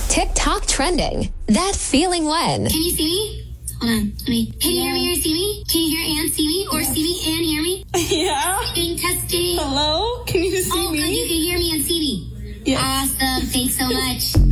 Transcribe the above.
TikTok trending. That feeling when. Can you see me? Hold on. Can you hear me or see me? Can you hear and see me? Or see me and hear me? Yeah. Testing. Hello? Can you see Oh, me? good. You can hear me and see me. Yes. Awesome. Thanks so much.